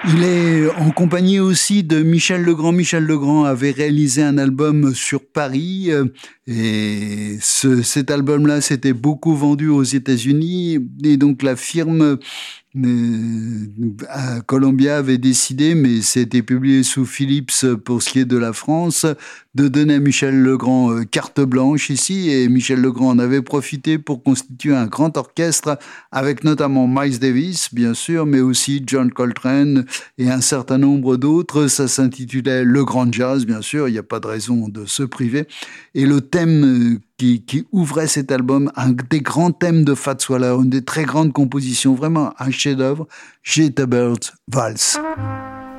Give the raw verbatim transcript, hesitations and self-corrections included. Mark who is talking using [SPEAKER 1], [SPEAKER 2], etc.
[SPEAKER 1] Il est en compagnie aussi de Michel Legrand. Michel Legrand avait réalisé un album sur Paris euh, et ce, cet album-là s'était beaucoup vendu aux États-Unis et donc la firme euh, à Columbia avait décidé, mais c'était publié sous Philips pour ce qui est de la France, de donner à Michel Legrand euh, carte blanche ici et Michel Legrand en avait profité pour constituer un grand orchestre avec notamment Miles Davis, bien sûr, mais aussi John Coltrane et un certain nombre d'autres. Ça s'intitulait Le Grand Jazz, bien sûr, il n'y a pas de raison de se priver. Et le thème qui, qui ouvrait cet album, un des grands thèmes de Fats Waller, une des très grandes compositions, vraiment un chef-d'œuvre, Jitterbug Valse.